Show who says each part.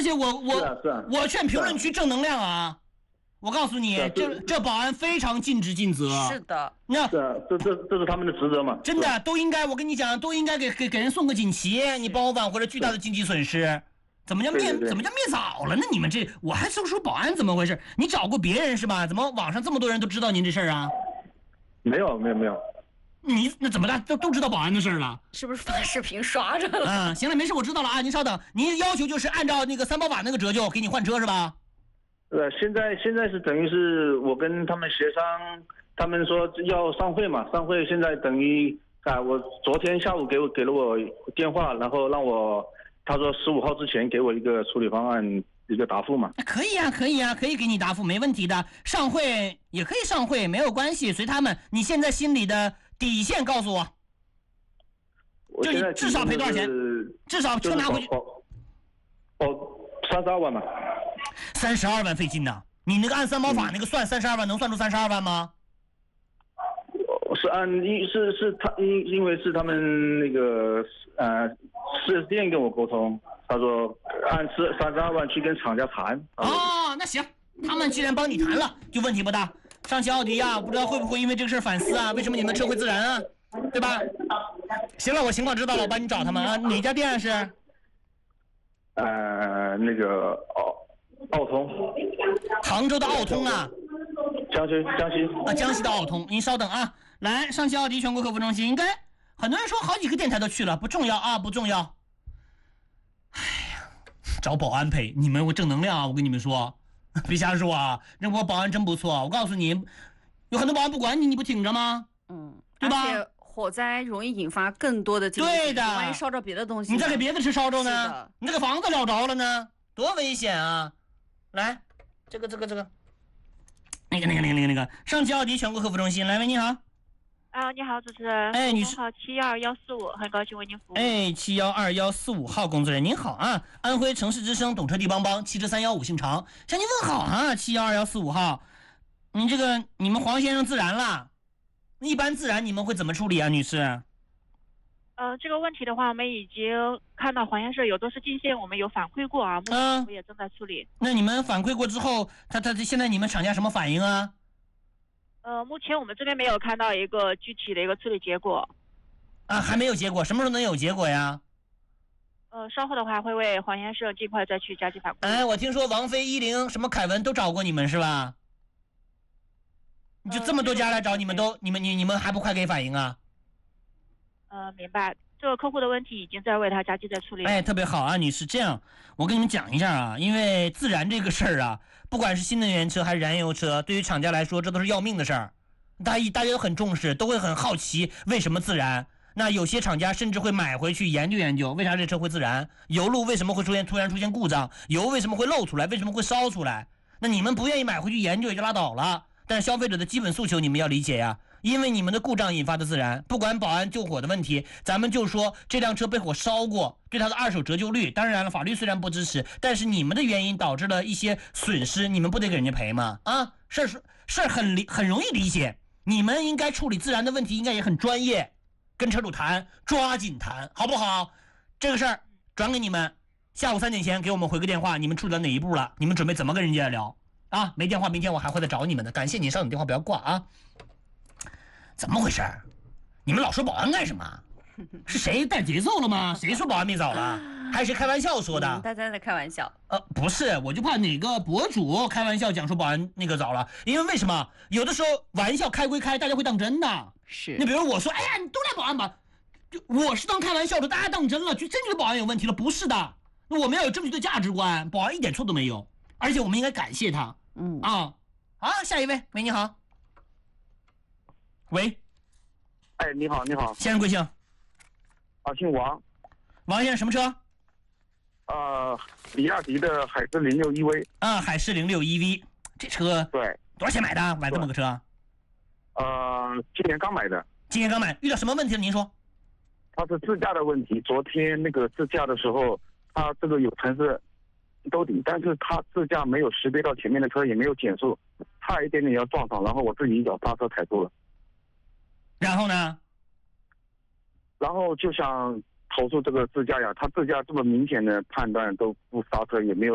Speaker 1: 且我劝评论区正能量啊！我告诉你，这保安非常尽职尽责。
Speaker 2: 是的，
Speaker 1: 那
Speaker 3: 这是他们的职责嘛？
Speaker 1: 真的都应该，我跟你讲，都应该给人送个锦旗，你帮我挽回了巨大的经济损失。怎么叫灭早了呢？你们这我还说保安怎么回事？你找过别人是吧？怎么网上这么多人都知道您这事儿啊？
Speaker 3: 没有。
Speaker 1: 你那怎么的都知道保安的事儿了？
Speaker 2: 是不是发视频刷着了？
Speaker 1: 啊，行了，没事，我知道了啊。您稍等，您要求就是按照那个3包法那个折旧给你换车是吧？
Speaker 3: 现在是等于是我跟他们协商，他们说要上会嘛，上会现在等于我昨天下午给了我电话，然后他说15号之前给我一个处理方案一个答复嘛。
Speaker 1: 可以啊，可以给你答复，没问题的。上会也可以上会，没有关系，随他们。你现在心里的底线告诉我，就你至少赔多少钱？至少车拿回去。
Speaker 3: 32万嘛。
Speaker 1: 32万费劲呢。你那个按3包法那个算32万，能算出32万吗？
Speaker 3: 是因为是他们那个4S店跟我沟通，他说按32万去跟厂家谈。
Speaker 1: 哦，那行，他们既然帮你谈了，就问题不大。上汽奥迪呀，不知道会不会因为这个事反思啊？为什么你们车会自燃啊？对吧？行了，我情况知道了，我帮你找他们啊。哪家店是？
Speaker 3: 那个奥通，
Speaker 1: 杭州的奥通啊。
Speaker 3: 江西
Speaker 1: 啊，江西的奥通，您稍等啊。来，上汽奥迪全国客服中心，应该很多人说好几个电台都去了，不重要啊，不重要。哎呀，找保安赔，你们我正能量啊！我跟你们说，别瞎说啊！那我保安真不错，我告诉你，有很多保安不管你，你不挺着吗？对吧？
Speaker 2: 而且火灾容易引发更多的经济，
Speaker 1: 对的，
Speaker 2: 万一烧着别的东西，
Speaker 1: 你再给别的车烧着呢？你这个房子燎着了呢，多危险啊！来，这个，那个，上汽奥迪全国客服中心，来，喂，你好。
Speaker 4: 你好，主持人。
Speaker 1: 哎，你
Speaker 4: 好，72145，很高兴为您服务。
Speaker 1: 哎，72145号工作人员，您好啊！安徽城市之声，懂车帝帮帮，70315姓常，向您问好啊！72145号，你们黄先生自燃了，一般自燃你们会怎么处理啊，女士？
Speaker 4: 这个问题的话，我们已经看到黄先生有多次进线，我们有反馈过啊，目前我也正在处理。
Speaker 1: 那你们反馈过之后，他现在你们厂家什么反应啊？
Speaker 4: 目前我们这边没有看到一个具体的一个处理结果。
Speaker 1: 还没有结果，什么时候能有结果呀？
Speaker 4: 稍后的话会为黄先生尽快再去加急反馈。
Speaker 1: 哎，我听说王菲、依林、什么凯文都找过你们是吧？就这么多家来找你们你们还不快给反应啊？
Speaker 4: 明白。这个客户的问题已经在为他加急在处理。
Speaker 1: 哎，特别好啊，女士。这样，我跟你们讲一下啊，因为自燃这个事儿啊，不管是新能源车还是燃油车，对于厂家来说，这都是要命的事儿。大家都很重视，都会很好奇为什么自燃。那有些厂家甚至会买回去研究研究，为啥这车会自燃？油路为什么会突然出现故障？油为什么会漏出来？为什么会烧出来？那你们不愿意买回去研究也就拉倒了，但是消费者的基本诉求你们要理解呀。因为你们的故障引发的自燃，不管保安救火的问题，咱们就说这辆车被火烧过，对它的二手折旧率，当然了，法律虽然不支持，但是你们的原因导致了一些损失，你们不得给人家赔吗？啊，事儿很容易理解，你们应该处理自燃的问题，应该也很专业，跟车主谈，抓紧谈，好不好？这个事儿转给你们，下午3点前给我们回个电话，你们处理到哪一步了？你们准备怎么跟人家聊？啊，没电话，明天我还会再找你们的，感谢你，稍等电话不要挂啊。怎么回事？你们老说保安干什么？是谁带节奏了吗？谁说保安灭早了？还是谁开玩笑说的？
Speaker 2: 大家在开玩笑。
Speaker 1: 不是，我就怕哪个博主开玩笑讲说保安那个早了，因为什么？有的时候玩笑开归开，大家会当真的。
Speaker 2: 是。
Speaker 1: 你比如我说，哎呀，你都赖保安吧，我是当开玩笑的，大家当真了，就真觉得保安有问题了，不是的。我们要有正确的价值观，保安一点错都没有，而且我们应该感谢他。下一位，喂，你好。喂，
Speaker 5: 哎，你好，
Speaker 1: 先生贵姓？
Speaker 5: 姓王。
Speaker 1: 王先生，什么车？
Speaker 5: 比亚迪的海狮06 EV。
Speaker 1: 海狮06 EV， 这车
Speaker 5: 对，
Speaker 1: 多少钱买的？买这么个车？
Speaker 5: 今年刚买的。
Speaker 1: 今年刚买，遇到什么问题了？您说。
Speaker 5: 它是自驾的问题。昨天那个自驾的时候，它这个有城市兜底，但是它自驾没有识别到前面的车，也没有减速，差一点点要撞上，然后我自己一脚刹车踩住了。
Speaker 1: 然后呢？
Speaker 5: 然后就想投诉这个自驾呀，他自驾这么明显的判断都不刹车，也没有